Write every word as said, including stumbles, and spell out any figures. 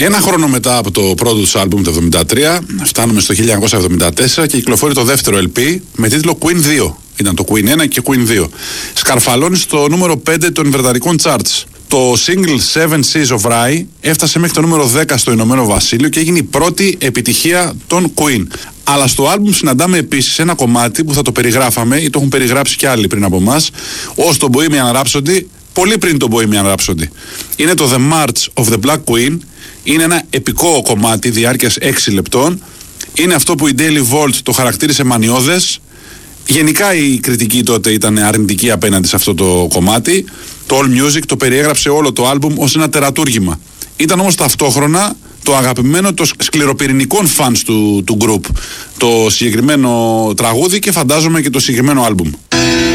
Ένα χρόνο μετά από το πρώτο τους άλμπουμ το εβδομήντα τρία, φτάνουμε στο χίλια εννιακόσια εβδομήντα τέσσερα και κυκλοφορεί το δεύτερο ελ πι με τίτλο Queen δύο. Ήταν το Queen ένα και Queen δύο. Σκαρφαλώνει στο νούμερο πέντε των βρετανικών charts. Το single Seven Seas of Rye έφτασε μέχρι το νούμερο δέκα στο Ηνωμένο Βασίλειο και έγινε η πρώτη επιτυχία των Queen. Αλλά στο άλμπουμ συναντάμε επίσης ένα κομμάτι που θα το περιγράφαμε ή το έχουν περιγράψει κι άλλοι πριν από εμάς ως το Bohemian Rhapsody, πολύ πριν το Bohemian Rhapsody. Είναι το The March of the Black Queen. Είναι ένα επικό κομμάτι διάρκειας έξι λεπτών. Είναι αυτό που η Daily Vault το χαρακτήρισε μανιώδες. Γενικά η κριτική τότε ήταν αρνητική απέναντι σε αυτό το κομμάτι. Το All Music το περιέγραψε όλο το άλμπουμ ως ένα τερατούργημα. Ήταν όμως ταυτόχρονα το αγαπημένο των σκληροπυρηνικών fans του, του group το συγκεκριμένο τραγούδι και φαντάζομαι και το συγκεκριμένο άλμπουμ.